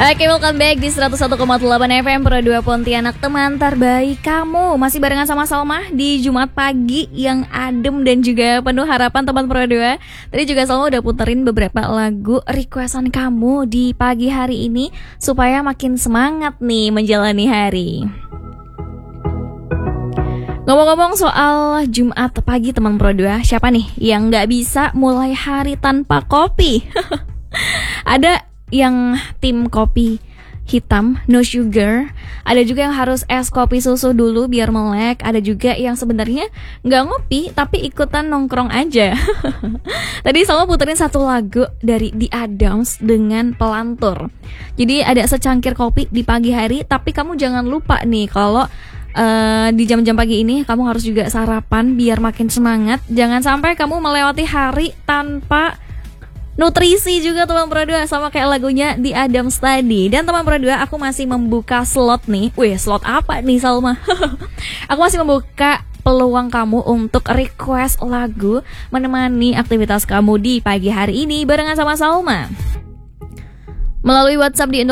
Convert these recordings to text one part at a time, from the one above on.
Oke, welcome back di 101,8 FM Pro 2 Pontianak, teman terbaik kamu. Masih barengan sama Salma di Jumat pagi yang adem dan juga penuh harapan teman Pro 2. Tadi juga Salma udah puterin beberapa lagu requestan kamu di pagi hari ini supaya makin semangat nih menjalani hari. Ngomong-ngomong soal Jumat pagi teman Pro 2, siapa nih yang gak bisa mulai hari tanpa kopi? Ada yang tim kopi hitam, no sugar. Ada juga yang harus es kopi susu dulu biar melek. Ada juga yang sebenarnya nggak ngopi tapi ikutan nongkrong aja. Tadi Salma puterin satu lagu dari The Adams dengan Pelantur. Jadi ada secangkir kopi di pagi hari, tapi kamu jangan lupa nih kalau di jam-jam pagi ini kamu harus juga sarapan biar makin semangat. Jangan sampai kamu melewati hari tanpa nutrisi juga teman Pro 2, sama kayak lagunya di Adams tadi. Dan teman Pro 2, aku masih membuka slot nih. Wih, slot apa nih Salma? Aku masih membuka peluang kamu untuk request lagu menemani aktivitas kamu di pagi hari ini barengan sama Salma. Melalui WhatsApp di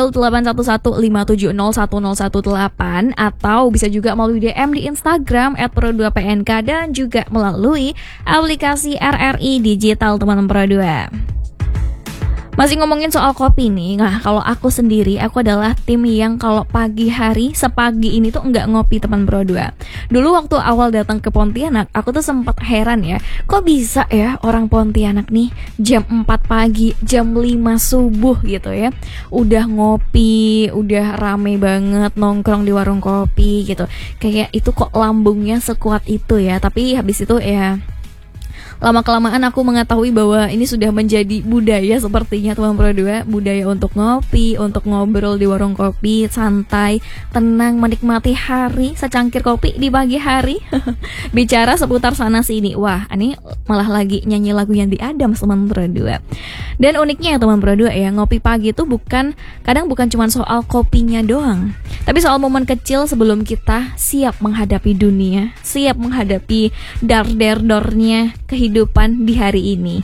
081157010118 atau bisa juga melalui DM di Instagram @pro2pnk dan juga melalui aplikasi RRI Digital teman Pro 2. Masih ngomongin soal kopi nih. Nah, kalau aku sendiri, aku adalah tim yang kalau pagi hari, sepagi ini tuh enggak ngopi teman Pro 2. Dulu waktu awal datang ke Pontianak, aku tuh sempat heran ya, kok bisa ya orang Pontianak nih jam 4 pagi, jam 5 subuh gitu ya, udah ngopi, udah rame banget nongkrong di warung kopi gitu. Kayak itu kok lambungnya sekuat itu ya. Tapi habis itu ya lama-kelamaan aku mengetahui bahwa ini sudah menjadi budaya sepertinya teman Pro 2. Budaya untuk ngopi, untuk ngobrol di warung kopi, santai, tenang, menikmati hari, secangkir kopi di pagi hari. Bicara seputar sana sini. Wah, ini malah lagi nyanyi lagu yang di Adams teman Pro 2. Dan uniknya ya teman Pro 2 ya, ngopi pagi itu kadang bukan cuma soal kopinya doang, tapi soal momen kecil sebelum kita siap menghadapi dunia, siap menghadapi dar-der-dornya kehidupan di hari ini.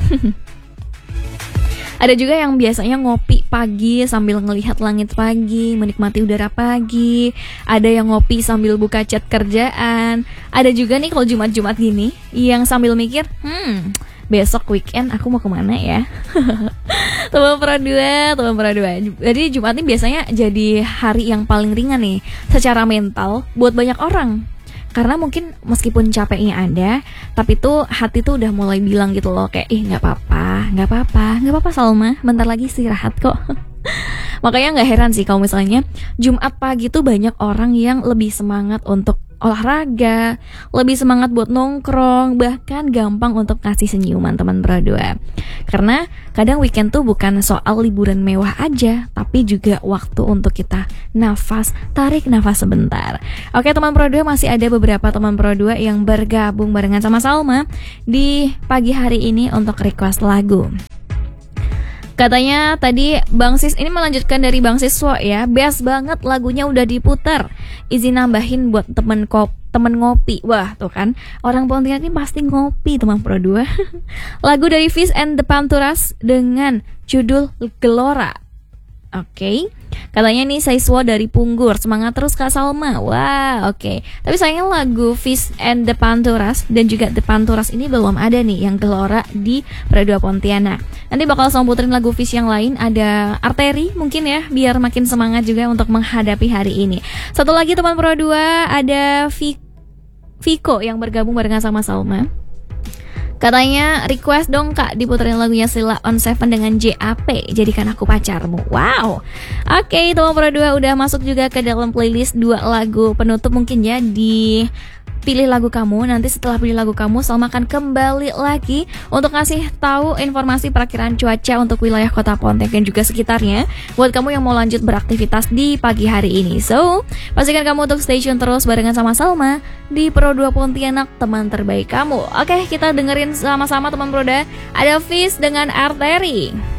Ada juga yang biasanya ngopi pagi sambil ngelihat langit pagi, menikmati udara pagi. Ada yang ngopi sambil buka chat kerjaan. Ada juga nih kalau Jumat-Jumat gini yang sambil mikir, besok weekend aku mau kemana ya? Teman Pro 2. Jadi Jumat ini biasanya jadi hari yang paling ringan nih secara mental buat banyak orang. Karena mungkin meskipun capeknya ada, tapi tuh hati tuh udah mulai bilang gitu loh, kayak nggak apa-apa Salma, bentar lagi istirahat kok. Makanya nggak heran sih kalau misalnya Jumat pagi tuh banyak orang yang lebih semangat untuk olahraga, lebih semangat buat nongkrong, bahkan gampang untuk ngasih senyuman teman Pro 2. Karena kadang weekend tuh bukan soal liburan mewah aja, tapi juga waktu untuk kita tarik nafas sebentar. Oke teman Pro 2, masih ada beberapa teman Pro 2 yang bergabung barengan sama Salma di pagi hari ini untuk request lagu. Katanya tadi Bang Sis, ini melanjutkan dari Bang Siswo ya, best banget lagunya udah diputar, izin nambahin buat temen ngopi. Wah tuh kan, orang Pontianak ini pasti ngopi teman Pro 2. Lagu dari Fish and the Panturas dengan judul Gelora. Oke. Katanya nih Saiswa dari Punggur, semangat terus Kak Salma. Wah, oke. Tapi sayangnya lagu Fish and the Panturas dan juga The Panturas ini belum ada nih yang Gelora di Pro 2 Pontianak. Nanti bakal sama puterin lagu Fish yang lain, ada Arteri mungkin ya, biar makin semangat juga untuk menghadapi hari ini. Satu lagi teman Pro 2, ada Viko yang bergabung barengan sama Salma. Katanya request dong Kak diputerin lagunya Sila on Seven dengan JAP, Jadikan Aku Pacarmu. Wow. Oke, teman Pro 2 udah masuk juga ke dalam playlist 2 lagu penutup mungkin ya di pilih lagu kamu. Nanti setelah pilih lagu kamu, Salma akan kembali lagi untuk ngasih tahu informasi perakiraan cuaca untuk wilayah Kota Pontianak dan juga sekitarnya buat kamu yang mau lanjut beraktivitas di pagi hari ini. So, pastikan kamu untuk stay tune terus barengan sama Salma di Pro 2 Pontianak, teman terbaik kamu. Oke, kita dengerin sama-sama teman Pro 2. Ada Fish dengan Arteri.